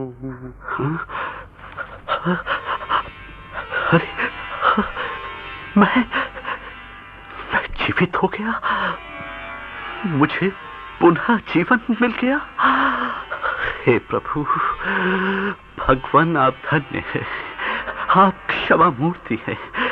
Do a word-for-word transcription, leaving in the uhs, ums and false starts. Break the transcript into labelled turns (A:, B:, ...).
A: अरे मैं मैं जीवित हो गया, मुझे पुनः जीवन मिल गया। हे प्रभु, भगवान आप धन्य है, आप क्षमा मूर्ति है।